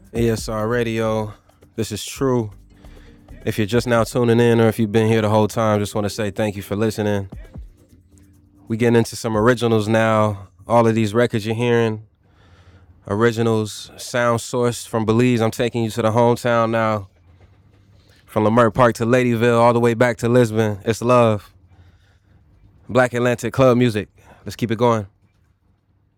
ESR Radio. This is True. If you're just now tuning in or if you've been here the whole time, just want to say thank you for listening. We getting into some originals now. All of these records you're hearing, originals, sound sourced from Belize. I'm taking you to the hometown now. From Leimert Park to Ladyville, all the way back to Lisbon. It's love. Black Atlantic club music. Let's keep it going.